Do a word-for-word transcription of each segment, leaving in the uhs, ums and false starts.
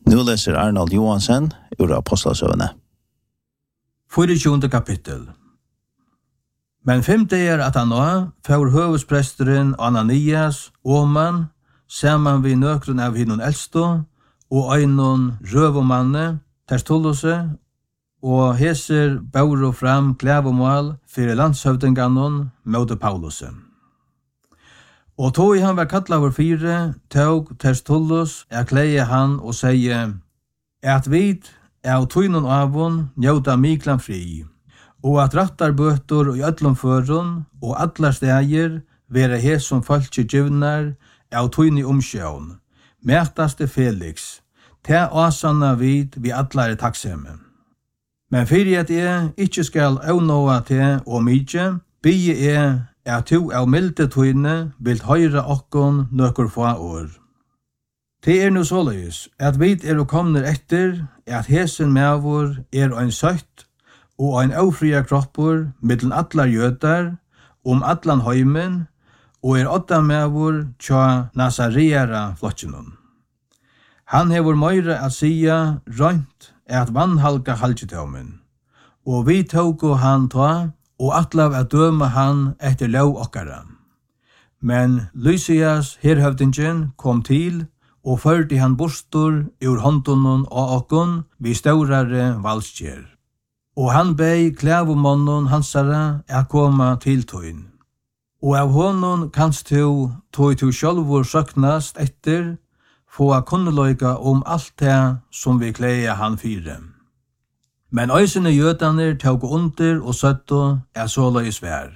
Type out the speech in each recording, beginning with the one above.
Nu läser Arnold Johansen ur Apostlasövene. fyrtiosjunde kapittel. Men fem dagar at han nå, får høvespresteren Ananias, Åman, saman vi nøkron av hinnon eldstå, og einon røvomanne, Tertullose, og heser bauro fram klævomål fyrir landshøvdinganon møte Pauluse. Og tog han var kattlaver fire, tog Tertullus er kleie han og seie, at vid av tøynon avon njóta miklan fri, og at rattarbøtur og öllum førun og allar stægir vera hesum falski djivnar av tøyni omsjøvn, mætaste Felix, ta asanna vid vi allar er takksemme. Men fyrir at jeg ikkje skal avnåa til og mykje, bygge jeg at to av milde tøyne vil høyra okkon nøkker få år. Det er nu såleis, at vi er og kommer etter at hesen mevor er ein søtt og ein aufria kroppur mittlen allar jøtar om allan heimen og er åtta mevor tja Nazareara flotjennom. Han hevur meira at sia rønt at vannhalka halgjetaumen, og vi tåko han ta og atlav at døma han etter lov okkara. Men Lysias herhøvdingen kom til og førte han bostor ur håndonon og okkon vi staurare valskjer. Og han bei klævomonnon hansara at koma til tøyn. Og av honon kanst du tøy tu sjálvur søknast etter få kunneløyga om alt det som vi kleia han fire. Men øysene jødaner tåg under og søtto er såleis vær.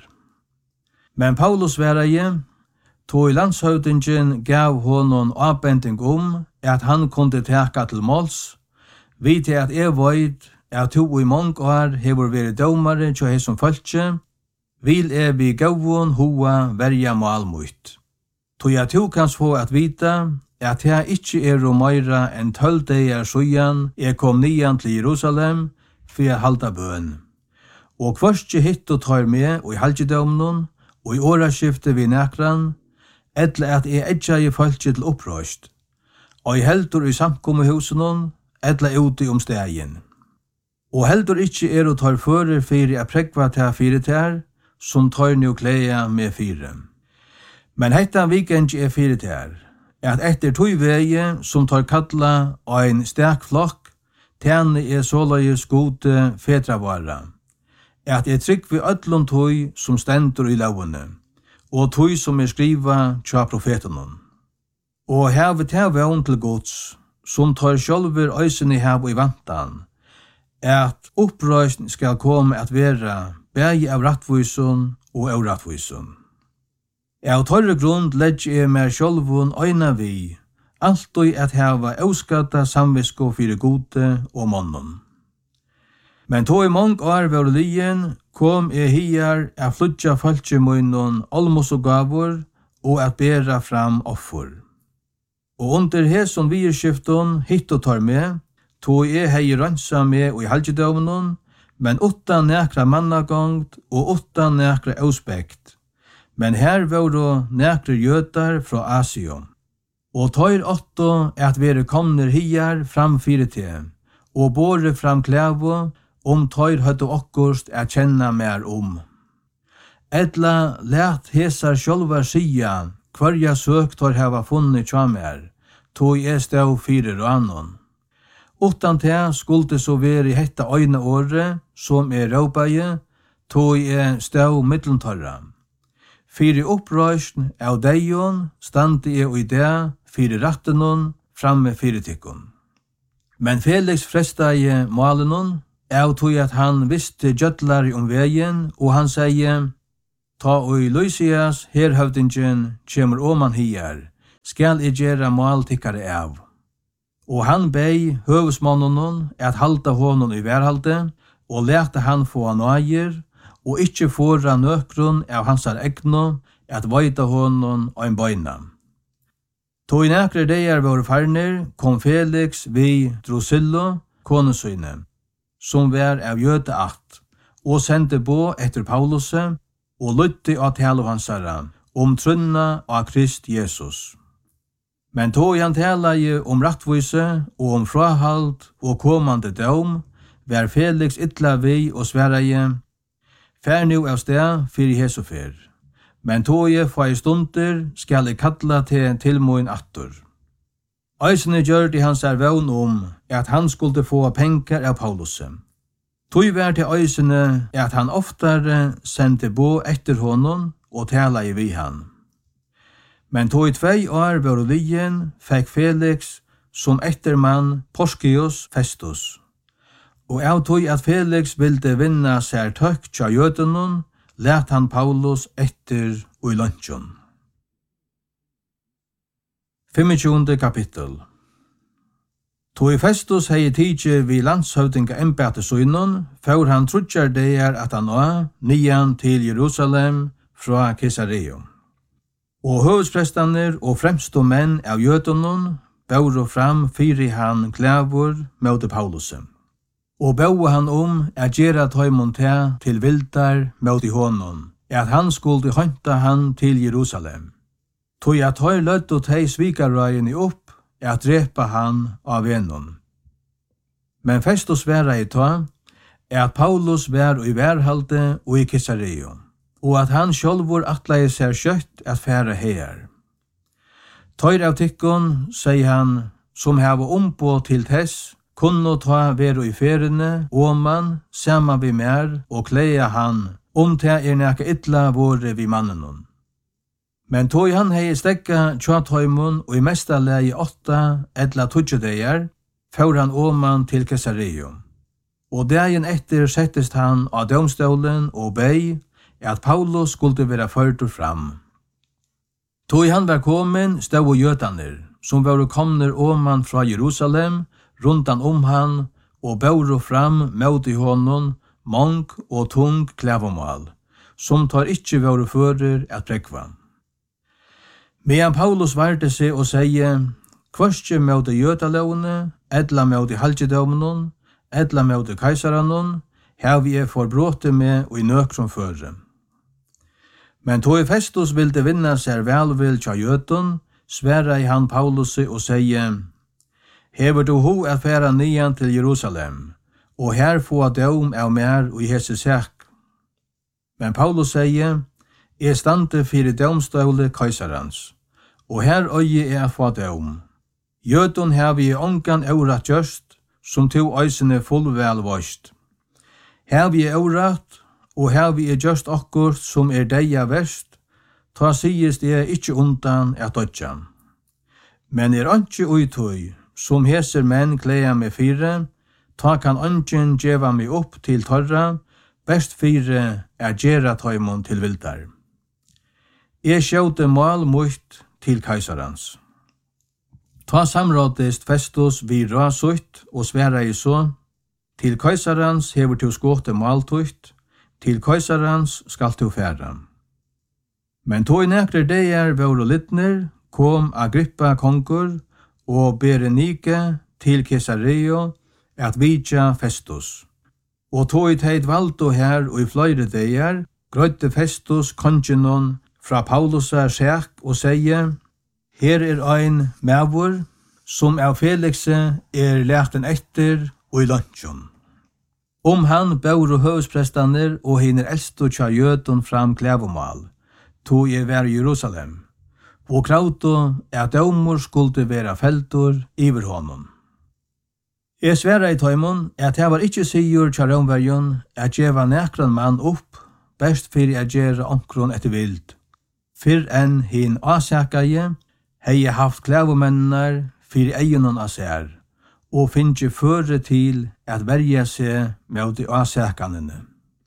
Men Paulus væraje, tog landshøvdingen gav honom avbending om at han kunde teka til måls, vid til at jeg veit at to i mange år hever vært dømare til hesson falskje, vil jeg vi gavun hoa verja malmut. Tog jeg to kans få at vita at jeg ikkje er og meira enn tølv dagar sujan jeg kom nian til Jerusalem for jeg halda bøn. Og kvarskje hitt og tar med og i halgjedomnon og i åraskifte vi nekran, etle at jeg etja i falskje til opprøst, og i heldur i samkommehusenon, etle ute om stegin. Og heldur ikkje er og tar fører fyrir jeg prekva til fyrir ter, som tar nu kleia med fyrir. Men hetta weekend er fyrir ter, at etter tøy veie som tar kalla ein sterk flokk, tjene er såleis gode fetravara, at jeg trygg vi öllum tøy som stendur i lovene, og tøy som er skriva tja profetenon. Og heve til vevn til gods, som tar sjálfur øysene hev i vantan, at opprøysn skal komme at vera bægi av rattvusun og av rattvusun. Av tørre grunn legger jeg meg sjálvun øyna vi, alltid at heva auskata samvisko fyrir gode og månnen. Men tog i mange år var lien, kom jeg hier at flutja falskjemunnon almos og gavur, og at bera fram offer. Og under heson virskifton hitt og tar med, tog jeg hei rønsa med og i halgjedøvnon, men utan nekra mannagongt og utan nekra auspekt. Men her var det nekre jøtar fra Asien. Og tøyr åtto at vere komner hier framfyrir til, og båre fram klævo, om tøyr høyde okkurst at kjenna mer om. Etla let hesar sjálvar sia, kvarja søk tøyr hava funnet tja mer, tog jeg stav fyrir og annon. Utan til skulde så vere i hetta øyne åre, som er råpaie, tog jeg stav mittlentørra. Fyri opprøysn av deion standi jeg i det fyri rattenon framme fyri tikkun. Men Felix frestaie malenon, av tog at han visste gjøtlar om veien, og han sier, ta og Lysias herhøvdingen kjemur oman hier, skal jeg gjera mal tikkare av. Og han bei høvesmannonon at halda honom i værhalde, og lete han få nøyer, og ikkje fåra nøkrun av hansar egno, at vaita honom og en bøyna. Tog i nekre deir var farner, kom Felix vi Drusilla, konesyne, som var av jøde att, og sendte på etter Pauluse, og lytte av tale hansara, om trunna av Krist Jesus. Men tog han talaje om rattvise og om frahald og kommande dom, var Felix ytla vi og sveraje, fær nu av sted fyrir Jesu fyr. Men tog jeg få i stunder skal jeg kalla til tilmoen attor. Eisene gjør det hans er vevn om at han skulle få penger av Paulus. Tog var til eisene at han oftare sendte bo etter honom og tala i vi han. Men tog i tvei år var lijen fikk Felix som ettermann Porcius Festus. Og av tog at Felix ville vinna seg tøkk tja jødenon, let han Paulus etter og i lunsjon. tjuende kapittel. Tog i Festus hei tidje vi landshøvdinga embete søgnon, for han trudjar deir at han var nian til Jerusalem fra Caesarea. Og høvdsprestaner og fremstå menn av jødenon bauro fram fyri han klævor møte Paulusen. Og bau han om at gjera tøymon te til vildar møte honom, at han skulle hanta han til Jerusalem. Tog at høy løtt og tei svikarøyene opp, at drepa han av venon. Men Festus væra i ta, at Paulus var i værhalde og i Caesarea, og at han sjálvur atleie seg kjøtt at færa her. Tøyr av tikkon, sier han, som hava ombå til tess, kunne ta vero i ferene, åman, saman vi mer, og kleia han, om te er nekka ytla våre vi mannenon. Men tog han hei stekka tjatøymon og i mesta leie åtta edla tudjedeir, for han åman til Caesarea. Og dagen etter settest han av domstolen og bei at Paulus skulle være førtur fram. Tog han var komen, stod jøtaner, som var komner åman fra Jerusalem, rundan om han, og bauro fram mot i honom, mong og tung klævomal, som tar ikkje våre fører at prekva. Medan Paulus varte seg og sier, kvarskje mot i jøtalovene, edla mot i halgjedomnen, edla mot i kaisaranon, her vi er forbråte med og i nøkron føre. Men tog Festus ville vinna seg velvill tja jøten, sværa i han Paulus og sier, hever du ho at færa nian til Jerusalem, og her få dom av mer og i hese sak. Men Paulus sier, jeg stande fyrir domstøle kaisarans, og her øye er få dom. Jøten her vi ongan eurat gjørst, som to øysene fullvel våst. Her vi er eurat, og her vi er gjørst okkurt som er deia verst, ta sies det ikkje undan at dødjan. Men er ikkje uitøy, som heser menn kleia med fire, ta kan ongen djeva meg opp til torra, best fire er gjerra tøymon til vildar. Jeg sjåte mal mot til kaisarans. Ta samrådest Festus vi rasutt og sværa i så, til kaisarans hever til skåte maltutt, til kaisarans skal til færa. Men tog nekre deir våre littner, kom Agrippa kongur, og Berenike til Caesarea at vidja Festus. Og tog et heit valdo her og i fløyre deir, grøyde Festus kongenon fra Paulus er sek og sier, her er ein mevor, som av Felixe er lærten etter og i lunsjon. Om han bauro høvdsprestaner og hinner eldst og tja jøten fram klævomal, tog jeg vær i Jerusalem, og krauto at domur skulle være feltur iver honom. Jeg sværa i tøymon at jeg var ikkje sigur tja romverjon at jeg var nekran mann opp, best fyrir jeg gjerra onkron etter vild. Fyrr enn hin asakaje, hei jeg haft klævomennar fyrir eionon asær, og finnje føre til at verja seg med de asakanene.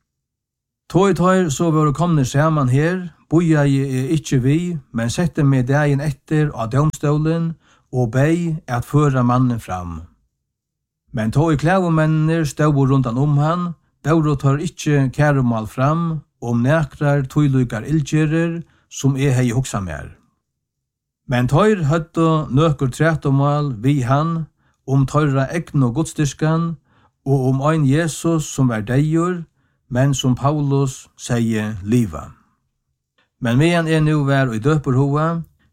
Tøy tøyr så var komne saman her, boja jeg er ikkje vi, men sette meg dagen etter av domstolen og bei at føra mannen fram. Men tog klævomennir stod rundan om han, bauro tar ikkje kærumal fram, om nekrar tøylukar ildgjerer, som er hei hoksa mer. Men tøyr høtto nøkur tretomal vi han, om tøyra egn og godstyrskan, og om ein Jesus som er deir, men som Paulus sier liva. Men medan er nu vær i døperhova,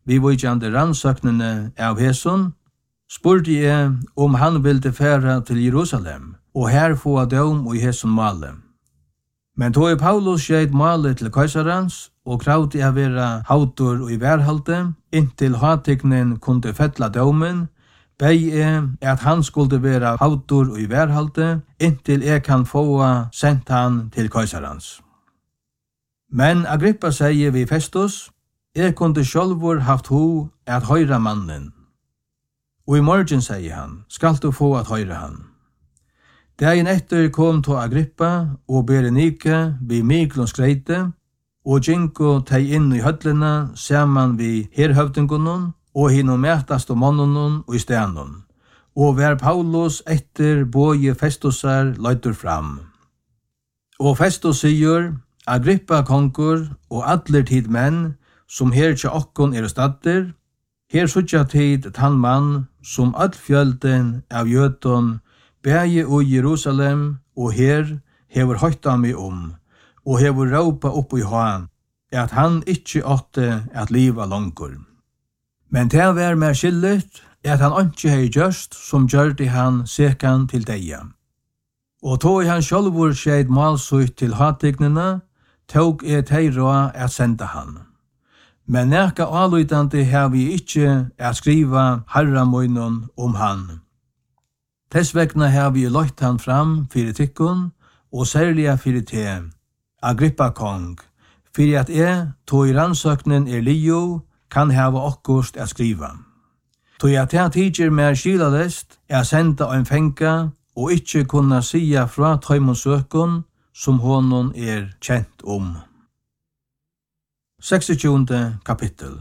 vi vujjande rannsøknene av Heson, spurte jeg om han ville færa til Jerusalem, og her få døm i Heson male. Men tog Paulus skjeit male til kaisarans, og kravde jeg være hautor i værhalte, inntil hatiknen kunne fettla dømen, bei jeg at han skulle være hautor i værhalte, inntil jeg kan få sendt han til kaisarans. Men Agrippa sier vi Festus, jeg kunne sjálvur haft ho at høyra mannen. Og i morgen, sier han, skal du få at høyra han. Dagen etter kom to Agrippa og Berenike vi Miklon skreite, og Jinko teg inn i høllene saman vi herhøvdingonon, og hino mætast og monnonon og i stenon, og vær Paulus etter boje Festusar løytur fram. Og Festus sier, Agrippa konkur og allir tid menn, som her tja okkon er stadder, her sutja tid tann mann, som all fjölden av jöton, bæje og Jerusalem, og her hever høyta mig om, og hever råpa opp i han, at han ikkje åtte at liva longur. Men det var mer skillet, at han ikkje hei gjørst, som gjørte han sekan til deia. Og tog han sjálvur skeit malsutt til hatignina, tog er teira at senda han. Men nekka alutande har vi ikkje at skriva harramoinon om han. Tess vegna har vi løyt han fram fyrir tikkun, og særliga fyrir te, Agrippa kong, fyrir at jeg, tog i rannsøknen er lijo, kan hava okkurst at skriva. Tog at jeg tidser mer skilalest, er senda en fenga, og ikkje kunna sia fra tøymonsøkun, som honon er kjent om. seksogtjúgunda kapittel.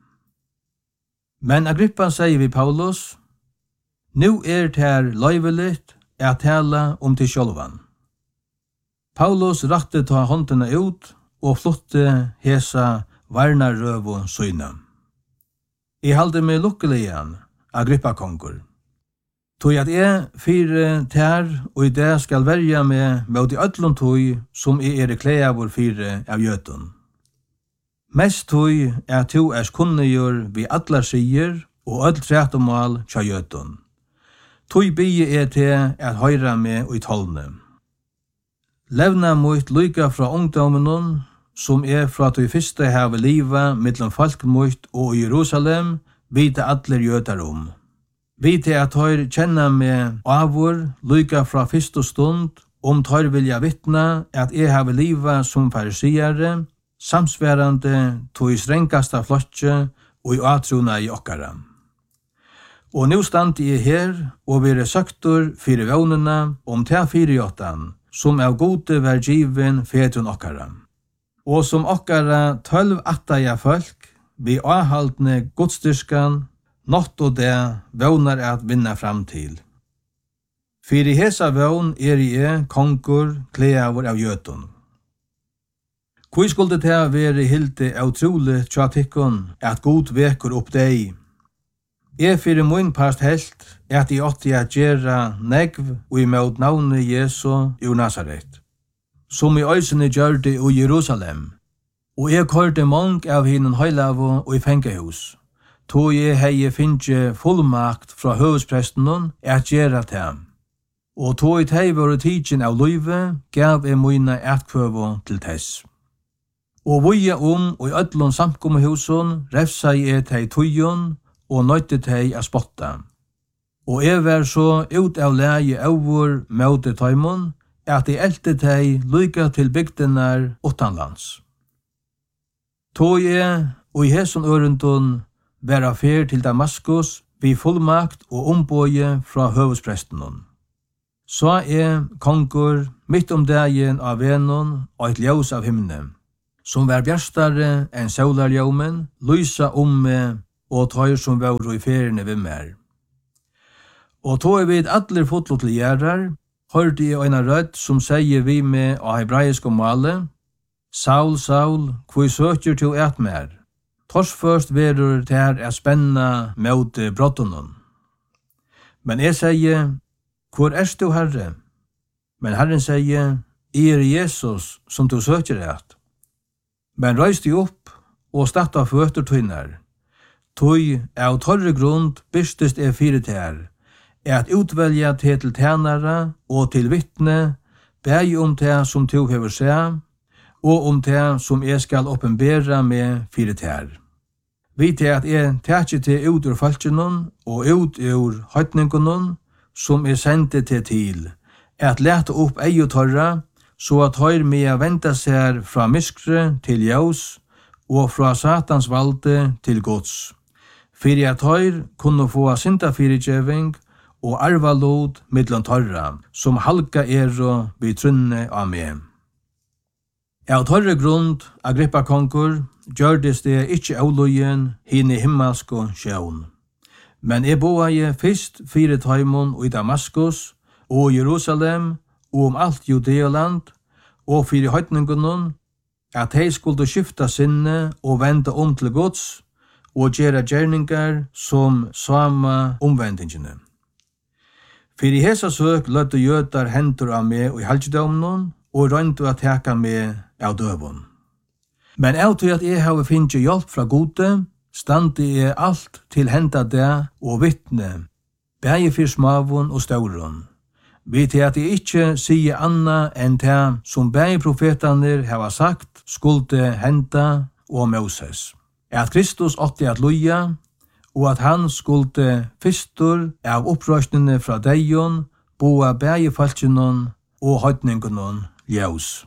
Men Agrippa sier vi Paulus, nu er det her løyveligt at tala om til sjálvan. Paulus rakte ta håndene ut og flotte hesa varnarøvo søyna. I halde meg lukkeligan, Agrippa kongur. Tog at jeg fire tær og i det skal verja meg mot i öllum tog som jeg er klæavur fire av jötun. Mest tog er to er kunnejur vi allar sier og öll trætumal tja jötun. Tog bygge er til at høyra meg i tolne. Levna mot lyka fra ungdomenon, som er fra tog fyrste heve liva mellom folk mot og Jerusalem, vite allir jötar om. Vite at høyr kjenna meg avur, lyka fra fyrste stund, om tøyr vilja vittna at jeg heve liva som farisiare, samsværande tog i strengasta flotje og i atruna i okkara. Og nu stand jeg her og vire søktor fire vånene om ta fyriåttan, som av gode var given fetun okkara. Og som okkara tølv attaja folk, vi avhaldne godstyrskan, nått og det vånar at vinna fram til. Fyri hesa vån er jeg konkur kleavur av jötun. Hvor skulle det være hilde utrolig tjatikkun at god vekur opp deg? Jeg fyrir mun past helt at jeg åtti at gjera negv og imot navnet Jesu i Nazaret, som i øysene gjørde i Jerusalem. Og jeg kørte mong av hinnen høylavo og i fengehus, tog jeg hei finnje fullmakt fra høvespresten at gjera dem. Og tog jeg hei vore tidsin av løyve, gav jeg mine etkvøvo til tess. Og vuja om og i öllun samkommehusun refsa jeg tei tujon og nøyte tei a spotta. Og jeg var så ut av leie over møte tøymon at jeg elte tei lyka til bygdenar utanlands. Tog jeg og i hesun ørendun var affær til Damaskus vi fullmakt og ombøye fra høvespresten. Så er kongur mitt om dagen av venon og et ljós av himne, som var bjørstare enn saularjaumen, lysa om meg og tøyr som var i feriene ved mer. Og tog jeg vid atler fotlo til gjerrar, hørte jeg en rødt som sier vi med av hebraisk og male, Saul, Saul, hvor søker til et mer? Tors først verur ter er spenna mot brottonen. Men jeg sier, hvor er du, Herre? Men Herren sier, jeg er Jesus som du søker et. Men røys de opp og starta føtter tøyner. Tøy av torre grund bystest er fire ter, er at utvelja te til tænare og til vittne, bæg om te som to hever seg, og om te som jeg skal oppenbera med fire ter. Vite at jeg tætje te ut ur falskjennom og ut ur høytningennom, som er sendte te til, at lete opp ei og torra, så at høyr med venta seg fra myskre til jaus, og fra satans valde til gods. Fyrir at høyr kunne få synda fyrirgjeving og arva lod middelen torra, som halka ero vid trunne av meg. Av torre grund, Agrippa konkur, gjørdes det ikkje avlojen hine himmelsko sjøvn. Men jeg boaje fyrst fire taimon i Damaskus, og Jerusalem, og om alt Judealand, og fire høytningunnen, at hei skulle skifta sinne og venda om til gods, og gjera gjerningar som sama omvendingene. Fyrir hesa søk lødde jøtar hendur av meg og i halvdømnen, og røyndu at teka meg av døvun. Men av til at jeg har finnst hjelp fra gode, standi jeg alt til henda det og vittne, bægi fyrir smavun og staurun. Vet jeg at jeg ikke sier anna enn det som bægi profetaner hava sagt skulle henda og Moses. At Kristus åtti at loja, og at han skulle fyrstur av opprørsnene fra deion, boa bægi falskinon og høytningunon ljøs.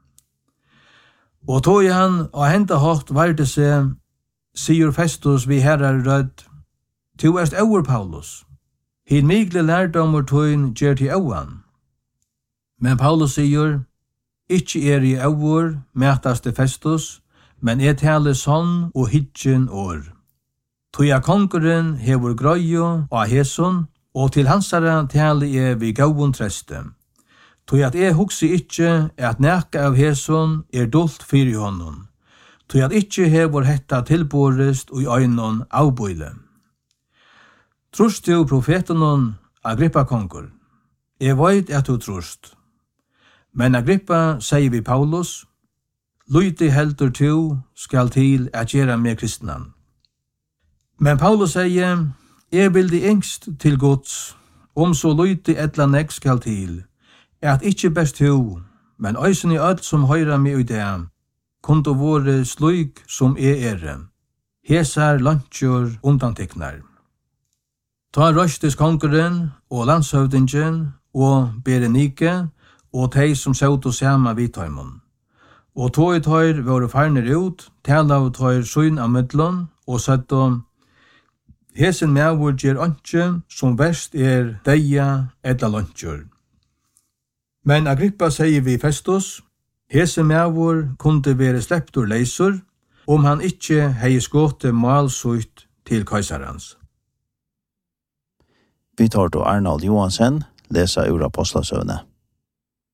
Og tog han og henda hårt varde seg, sier Festus vi herrar rødd, «Tu erst over Paulus, hin migle lærdomur tøyn gjer til auan.» Men Paulus sier, «Ikki er i over, mætaste Festus, men er tale sånn og hitjen år. Tøya konkurren hevur grøyo og heson, og til hansara tale er vi gauvun treste. Tøy at jeg hugsi ikkje at nekka av heson er dult fyrir honom. Tøy at ikkje hevur hetta tilborest og i øynon avbøyle. Trust du profetanon Agrippa konkur? Jeg veit at du trust. Men Agrippa sier vi Paulus, «Luiti heldur tu skal til at gjera med kristnan.» Men Paulus sier, «Jeg vil de engst til gods, om så luiti etla nek skal til, at ikkje best tu, men øysen i alt som høyra meg ut det, kunde vore sluik som er ere. Hesar lantjur undanteknar.» Ta røstes konkurren og landshøvdingen og Berenike og tei som søvd og sama vidtøymon. Og tog tøyr våre farner ut, tala av tøyr søyn av midlån, og satt om, «Hesen mevur gjer ønske som verst er deia edla lantjur.» Men Agrippa sier vi Festus, «Hesen mevur kunde være slept ur leisur, om han ikkje hei skåte malsutt til kaisarans.» Vi tar til Arnold Johansen, lesa ur Apostlasøvne.